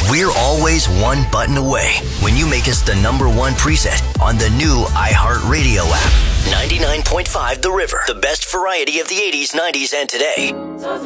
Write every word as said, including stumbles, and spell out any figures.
We're always one button away when you make us the number one preset on the new iHeartRadio app. ninety-nine point five The River. The best variety of the eighties, nineties, and today.